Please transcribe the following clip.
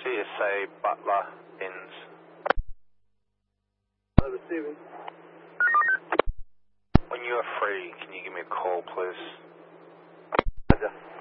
CSA Butler Inns. Receiving. When you are free, can you give me a call, please? Roger.